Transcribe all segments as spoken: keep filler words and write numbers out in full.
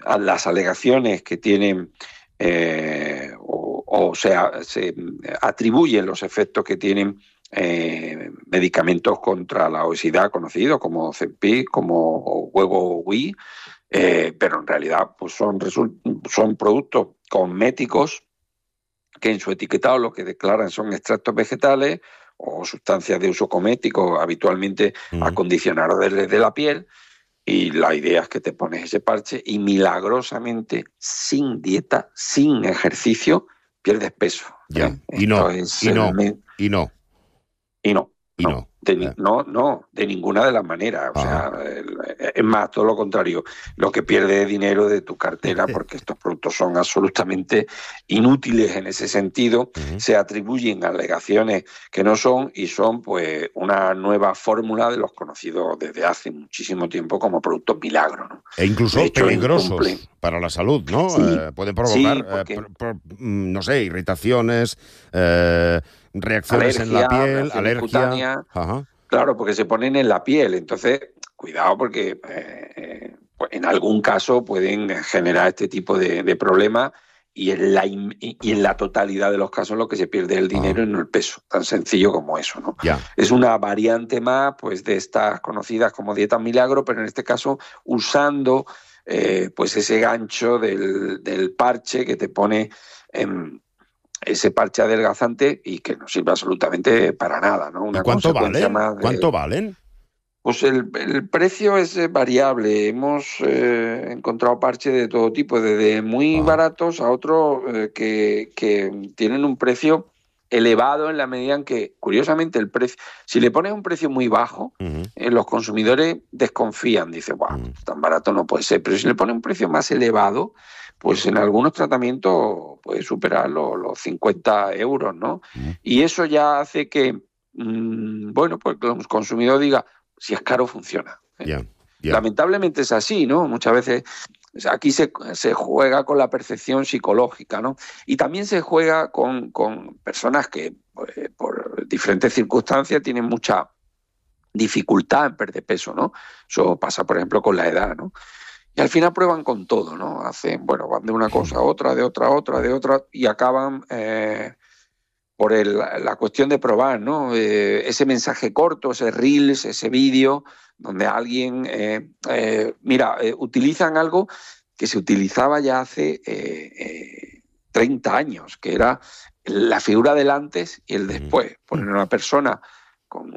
a las alegaciones que tienen, eh, o, o sea, se atribuyen los efectos que tienen eh, medicamentos contra la obesidad conocidos como Ozempic, como Wegovy, eh, pero en realidad pues son, son productos cosméticos que en su etiquetado lo que declaran son extractos vegetales o sustancias de uso cosmético habitualmente uh-huh. acondicionadores de la piel, y la idea es que te pones ese parche y milagrosamente, sin dieta, sin ejercicio, pierdes peso. Ya. ¿eh? Y, no, y, no, me... y no. Y no. Y no. no. De, eh. no, no, de ninguna de las maneras. O sea, es más, todo lo contrario. Lo que pierde es dinero de tu cartera, porque estos productos son absolutamente inútiles en ese sentido. Uh-huh. Se atribuyen alegaciones que no son, y son pues una nueva fórmula de los conocidos desde hace muchísimo tiempo como productos milagro, ¿no? E incluso hecho, peligrosos incumplen. Para la salud, ¿no? Sí, eh, pueden provocar, sí, porque... eh, pro, pro, no sé, irritaciones, eh, reacciones alergia, en la piel, alergia. Cutánea. Ajá. Claro, porque se ponen en la piel. Entonces, cuidado, porque eh, pues en algún caso pueden generar este tipo de, de problemas, y en, la, y en la totalidad de los casos lo que se pierde es el dinero, uh-huh. y no el peso. Tan sencillo como eso, ¿no? Yeah. Es una variante más pues de estas conocidas como dietas milagro, pero en este caso usando eh, pues ese gancho del, del parche que te pone en... ese parche adelgazante y que no sirve absolutamente para nada, ¿no? Una ¿Y cuánto consecuencia valen? Más de... ¿Cuánto valen? Pues el, el precio es variable. Hemos eh, encontrado parches de todo tipo, desde muy ah. baratos a otros eh, que, que tienen un precio elevado, en la medida en que, curiosamente, el precio, si le pones un precio muy bajo, uh-huh. eh, los consumidores desconfían, dicen, wow, uh-huh. tan barato no puede ser. Pero si le pones un precio más elevado, pues en algunos tratamientos puede superar los, los cincuenta euros, ¿no? Uh-huh. Y eso ya hace que, mmm, bueno, pues el consumidor diga, si es caro, funciona. ¿eh? Yeah, yeah. Lamentablemente es así, ¿no? Muchas veces aquí se, se juega con la percepción psicológica, ¿no? Y también se juega con, con personas que, pues, por diferentes circunstancias, tienen mucha dificultad en perder peso, ¿no? Eso pasa, por ejemplo, con la edad, ¿no? Y al final prueban con todo, ¿no? Hacen, bueno, van de una cosa a otra, de otra a otra, de otra, y acaban eh, por el, la cuestión de probar, ¿no? Eh, ese mensaje corto, ese reels, ese vídeo, donde alguien, eh, eh, mira, eh, utilizan algo que se utilizaba ya hace eh, eh, treinta años, que era la figura del antes y el después. Poner a una persona con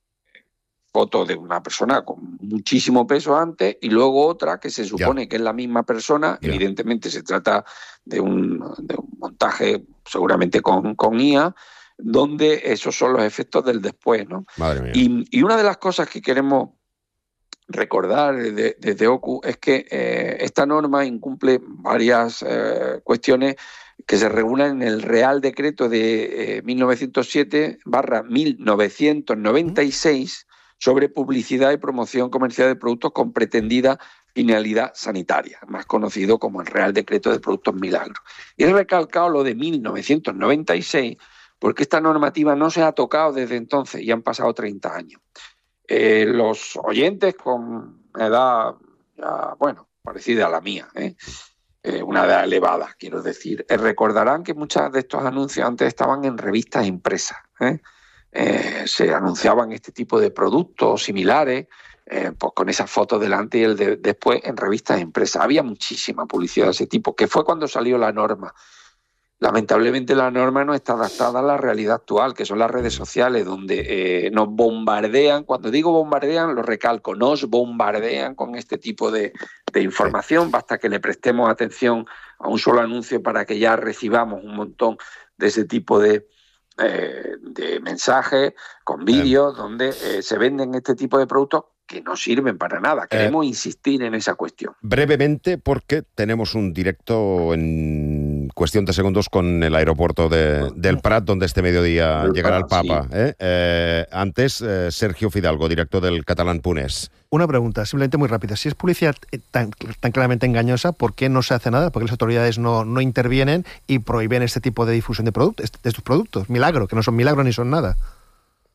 foto de una persona con muchísimo peso antes y luego otra que se supone yeah. que es la misma persona. Yeah. Evidentemente se trata de un, de un montaje seguramente con, con I A, donde esos son los efectos del después, ¿no? Madre mía. Y, y una de las cosas que queremos recordar desde, desde O C U es que eh, esta norma incumple varias eh, cuestiones que se regulan en el Real Decreto de eh, mil novecientos siete barra mil novecientos noventa y seis sobre publicidad y promoción comercial de productos con pretendida finalidad sanitaria, más conocido como el Real Decreto de Productos Milagro. Y he recalcado lo de mil novecientos noventa y seis porque esta normativa no se ha tocado desde entonces y han pasado treinta años. Eh, los oyentes con edad, ya, bueno, parecida a la mía, ¿eh? Eh, una edad elevada, quiero decir, eh, recordarán que muchos de estos anuncios antes estaban en revistas impresas, ¿eh? Eh, se anunciaban este tipo de productos similares, eh, pues con esas fotos delante y el de, después en revistas impresas. Había muchísima publicidad de ese tipo, que fue cuando salió la norma. Lamentablemente la norma no está adaptada a la realidad actual, que son las redes sociales, donde eh, nos bombardean. Cuando digo bombardean, lo recalco, nos bombardean con este tipo de, de información. Basta que le prestemos atención a un solo anuncio para que ya recibamos un montón de ese tipo de, eh, de mensajes con vídeos, donde eh, se venden este tipo de productos que no sirven para nada. Queremos eh, insistir en esa cuestión. Brevemente, porque tenemos un directo en cuestión de segundos con el aeropuerto de, del Prat, donde este mediodía el llegará Prat, el Papa. Sí. ¿eh? Eh, antes, eh, Sergio Fidalgo, director del Catalán Punés. Una pregunta, simplemente muy rápida. Si es publicidad tan, tan claramente engañosa, ¿por qué no se hace nada? ¿Por qué las autoridades no, no intervienen y prohíben este tipo de difusión de, productos, de estos productos? Milagro, que no son milagro ni son nada.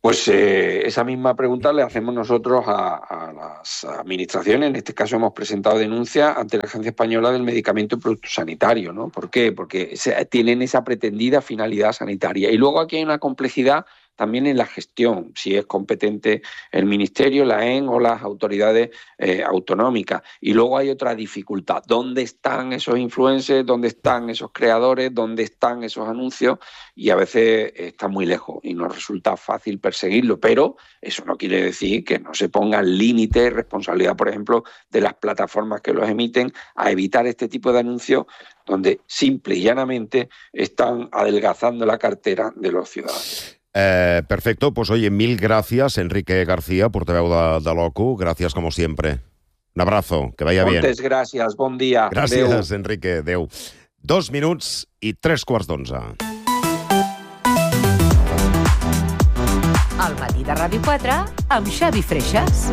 Pues eh, esa misma pregunta le hacemos nosotros a, a las administraciones. En este caso hemos presentado denuncia ante la Agencia Española del Medicamento y Productos Sanitarios, ¿no? ¿Por qué? Porque se, tienen esa pretendida finalidad sanitaria. Y luego aquí hay una complejidad también en la gestión, si es competente el Ministerio, la E N o las autoridades eh, autonómicas. Y luego hay otra dificultad. ¿Dónde están esos influencers? ¿Dónde están esos creadores? ¿Dónde están esos anuncios? Y a veces están muy lejos y nos resulta fácil perseguirlo, pero eso no quiere decir que no se pongan límites, responsabilidad, por ejemplo, de las plataformas que los emiten, a evitar este tipo de anuncios donde simple y llanamente están adelgazando la cartera de los ciudadanos. Eh, perfecto, pues oye, mil gracias, Enrique García, portaveu de, de l'O C U. Gracias como siempre. Un abrazo, que vaya bien. Moltes gràcies, bon dia. Gràcies, Adeu. Enrique, adeu. Dos minuts i tres quarts d'onze. Al matí de Ràdio quatre, amb Xavi Freixas.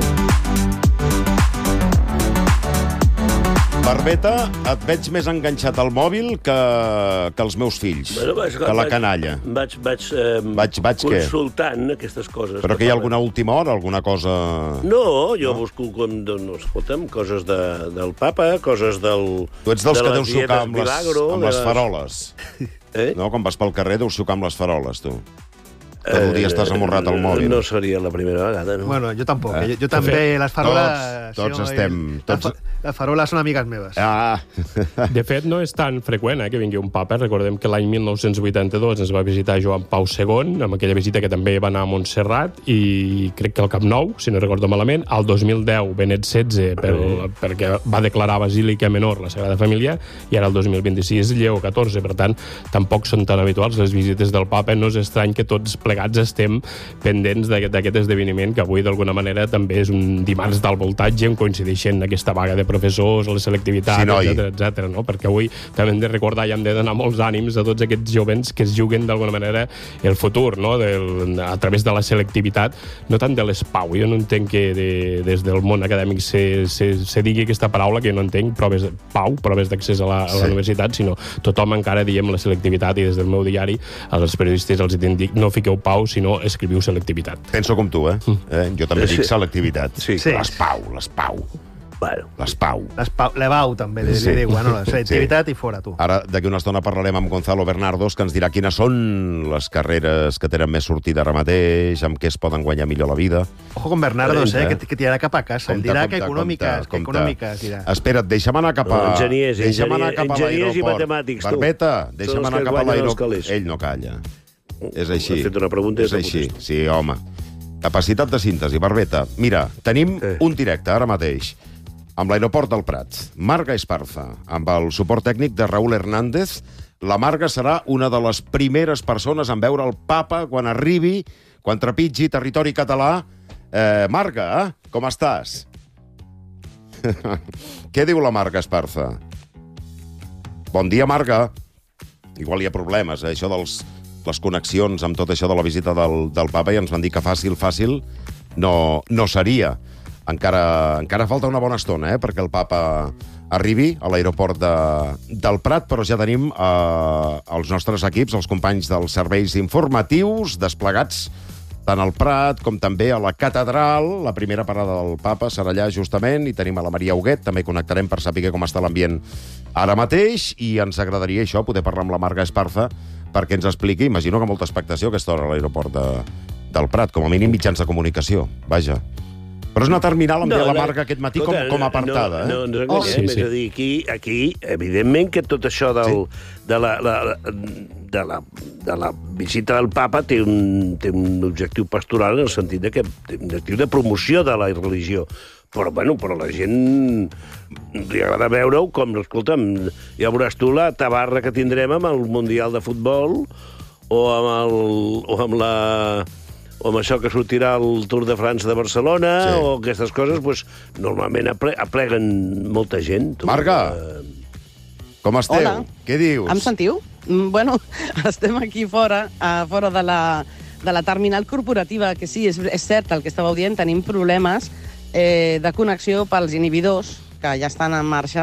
Barbeta, et veig més enganxat al mòbil que, que els meus fills, Bueno, vaig, que la vaig- canalla. Vaig, vaig, eh, Vaig- vaig què? consultant aquestes coses. Però que hi ha alguna última hora, alguna cosa... No, jo no? busco com, doncs, escolta'm, coses de, del papa, coses del... Tu ets dels de que les deus sucar dietes amb les, Milagro, amb de les les- faroles. Eh? No? Quan vas pel carrer deus sucar amb les faroles, tu. Tot el dia estàs amorrat al mòbil. No seria la primera vegada, no? Bueno, jo tampoc. Eh? Eh? Jo, jo també, les faroles... Tots- tots estem- tots- Les, fa- les faroles són amigues meves. Ah, De fet, no és tan freqüent eh, que vingui un papa. Recordem que l'any mil nou-cents vuitanta-dos ens va visitar Joan Pau segon, amb aquella visita que també va anar a Montserrat, i crec que al Camp Nou, si no recordo malament. Al dos mil deu, Benet setze, per, perquè va declarar Basílica Menor la Sagrada Família, i ara el dos mil vint-i-sis, Lleó catorze. Per tant, tampoc són tan habituals les visites del papa. No és estrany que tots plegats estem pendents d'aquest d'aquest esdeveniment, que avui, d'alguna manera, també és un dimarts del voltatge, on coincideixen aquesta vaga de professors, la selectivitat, Sí, noi. etcètera, etcètera, no? Perquè avui també hem de recordar i hem de donar molts ànims a tots aquests jovens que es juguen d'alguna manera el futur, no? Del, a través de la selectivitat, no tant de l'espau. Jo no entenc que de, des del món acadèmic se, se, se digui aquesta paraula, que jo no entenc, proves de pau, proves d'accés a la, a la Sí. universitat, sinó tothom encara diem la selectivitat, i des del meu diari als periodistes els dic, no fiqueu pau, sinó escriviu selectivitat. penso com tu, eh? eh? Jo també dic selectivitat. Sí. Sí. L'espau, l'espau, Bueno, l'espau. L'espau- L'Ebau també, li, Sí. li diu. Bueno, la selectivitat i fora, tu. Ara, d'aquí una estona, parlarem amb Gonzalo Bernardos, que ens dirà quines són les carreres que tenen més sortida ara mateix, amb què es poden guanyar millor la vida. Ojo con Bernardos, Compte. eh, que, que tirarà cap a casa. Compte, Dirà compte, que econòmiques, compte, que compte. econòmiques, dirà. Espera't, deixa'm anar cap a... Enginyers, deixa'm anar cap a enginyers i l'aeroport. matemàtics, tu. Barbeta, Són deixa'm els anar que cap a guanyen els l'aeroport. calés. Ell no calla. És així. Has fet una pregunta i És has de així, contestar. sí, home. Capacitat de síntesi, Barbeta. Mira, tenim Eh. un directe ara mateix amb l'aeroport del Prat. Marga Esparza, amb el suport tècnic de Raúl Hernández. La Marga serà una de les primeres persones en veure el papa quan arribi, quan trepitgi territori català. Eh, Marga, eh? com estàs? Què diu la Marga Esparza? Bon dia, Marga. Igual hi ha problemes, eh? Això dels les connexions amb tot això de la visita del, del papa, i ens van dir que fàcil, fàcil no, no seria. Encara, encara falta una bona estona, eh, perquè el papa arribi a l'aeroport de, del Prat, però ja tenim eh, els nostres equips, els companys dels serveis informatius, desplegats tant al Prat com també a la catedral. La primera parada del papa serà allà, justament, i tenim a la Maria Huguet. També connectarem per saber com està l'ambient ara mateix, i ens agradaria això, poder parlar amb la Marga Esparza perquè ens expliqui, imagino que molta expectació a aquesta hora a l'aeroport de, del Prat, com a mínim mitjans de comunicació, vaja. Però és una terminal amb no, la Marga aquest matí com, com apartada. No, no, eh? no ens enganyem, Oh, sí, és sí. a dir, aquí, aquí, evidentment que tot això del, de, la, la, de, la, de la visita del papa té un, té un objectiu pastoral, en el sentit de que té un objectiu de promoció de la religió. Però, bueno, però la gent li agrada veure-ho, com, escolta'm, ja veuràs tu la tabarra que tindrem amb el Mundial de Futbol o amb, el, o amb la... o amb això que sortirà el Tour de France de Barcelona, Sí. o aquestes coses, doncs, normalment aple apleguen molta gent. Tu. Marga, Eh, com esteu? Hola. Què dius? Em sentiu? Mm, Bueno, estem aquí fora, a fora de la, de la terminal corporativa, que sí, és, és cert el que estàveu dient, tenim problemes eh, de connexió pels inhibidors, que ja estan en marxa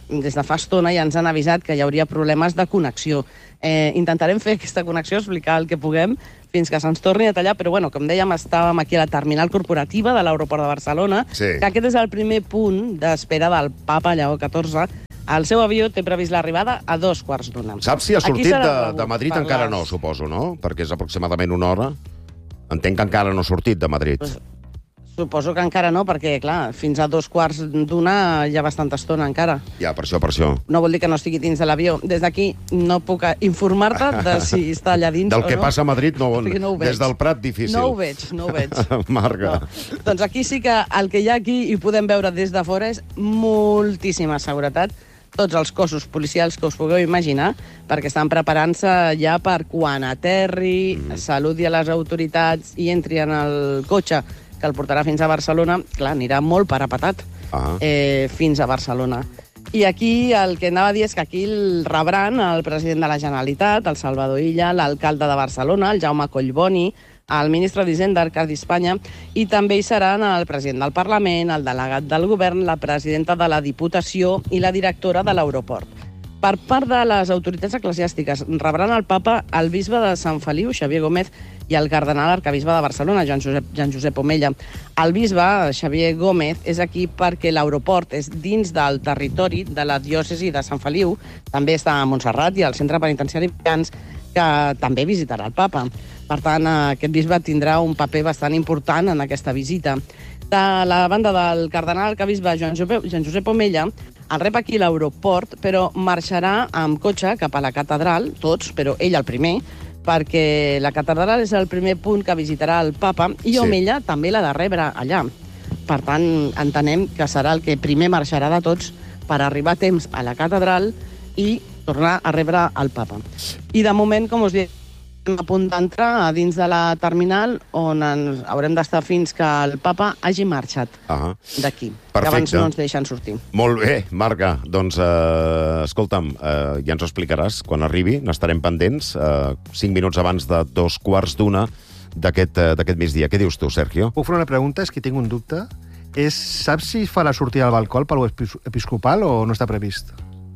des de fa estona ja ens han avisat que hi hauria problemes de connexió. Eh, intentarem fer aquesta connexió, explicar el que puguem, fins que se'ns torni a tallar, però bueno, com dèiem, estàvem aquí a la terminal corporativa de l'aeroport de Barcelona, Sí. que aquest és el primer punt d'espera del papa Lleó catorze. El seu avió té previst l'arribada a dos quarts d'una. Saps si ha Aquí sortit serà de, rebut de Madrid? per Encara les- no, suposo, no? Perquè és aproximadament una hora. Entenc que encara no ha sortit de Madrid. Pues, Suposo que encara no, perquè, clar, fins a dos quarts d'una hi ha bastanta estona encara. Ja, per això, per això. No vol dir que no estigui dins de l'avió. Des d'aquí no puc informar-te de si està allà dins Del o que no. passa a Madrid, no, Perquè no ho veig. des del Prat, difícil. No ho veig, no ho veig. Marga. No. Doncs aquí sí que el que hi ha aquí i podem veure des de fora és moltíssima seguretat. Tots els cossos policials que us pugueu imaginar, perquè estan preparant-se ja per quan aterri, mm. saludi a les autoritats i entri en el cotxe que el portarà fins a Barcelona. Clar, anirà molt parapetat Ah. eh, fins a Barcelona. I aquí el que anava a dir és que aquí el rebran el president de la Generalitat, el Salvador Illa, l'alcalde de Barcelona, el Jaume Collboni, el ministre d'Hisenda, Arcadi Espanya, i també hi seran el president del Parlament, el delegat del govern, la presidenta de la Diputació i la directora de l'aeroport. Per part de les autoritats eclesiàstiques, rebran el papa el bisbe de Sant Feliu, Xavier Gómez, i el cardenal arcabisbe de Barcelona, Joan Josep, Joan Josep Omella. El bisbe, Xavier Gómez, és aquí perquè l'aeroport és dins del territori de la diòcesi de Sant Feliu. També està a Montserrat i al centre penitenciari Picans, que també visitarà el papa. Per tant, aquest bisbe tindrà un paper bastant important en aquesta visita. De la banda del cardenal arcabisbe Joan Josep, Joan Josep Omella, el rep aquí a l'aeroport, però marxarà amb cotxe cap a la catedral, tots, però ell el primer, perquè la catedral és el primer punt que visitarà el papa i Sí. Omella també l'ha de rebre allà. Per tant, entenem que serà el que primer marxarà de tots per arribar a temps a la catedral i tornar a rebre el papa. I de moment, com us dic, a punt d'entrar a dins de la terminal on ens haurem d'estar fins que el papa hagi marxat Ah. d'aquí. Que Perfecte. abans no ens deixen sortir. Molt bé, Marga. Doncs, eh, escolta'm, eh, ja ens ho explicaràs quan arribi. N'estarem pendents, eh, cinc minuts abans de dos quarts d'una d'aquest eh, d'aquest migdia. Què dius tu, Sergio? Puc fer una pregunta? És que tinc un dubte. És, saps si fa la sortida al balcó el Palau Epis- Episcopal o no està previst?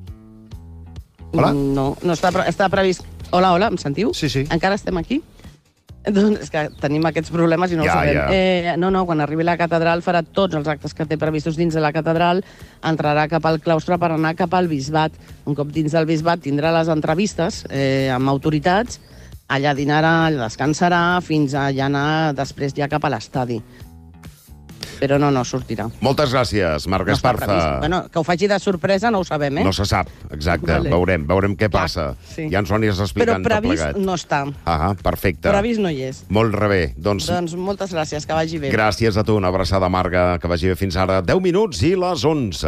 Hola? Mm, No, no està, pre està previst... Hola, hola, em sentiu? Sí, sí. Encara estem aquí? Doncs és que tenim aquests problemes i no Ja, ho sabem. ja. Eh, no, no, quan arribi a la catedral farà tots els actes que té previstos dins de la catedral, entrarà cap al claustre per anar cap al bisbat. Un cop dins del bisbat tindrà les entrevistes eh, amb autoritats, allà dinarà, allà descansarà, fins a allà anar després ja cap a l'estadi. Però no, no, sortirà. Moltes gràcies, Marc No està Esparza. previst. Bueno, que ho faci de sorpresa no ho sabem, eh? No se sap, exacte. Vale. Veurem, veurem què Clar, passa. sí. Ja ens ho aniràs Però explicant tot previst plegat. no està. Ah, perfecte. Previst no hi és. Molt rebé. Doncs, Doncs moltes gràcies, que vagi bé. gràcies a tu, una abraçada, Marga, que vagi bé fins ara. deu minuts i les onze.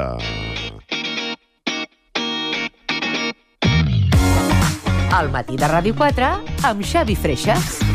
Al matí de Ràdio quatre amb Xavi Freixas.